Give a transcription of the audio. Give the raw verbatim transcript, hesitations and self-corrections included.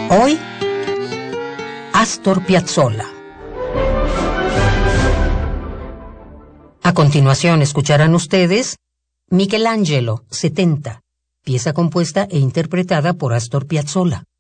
Hoy, Astor Piazzolla. A continuación escucharán ustedes Michelangelo, setenta, pieza compuesta e interpretada por Astor Piazzolla.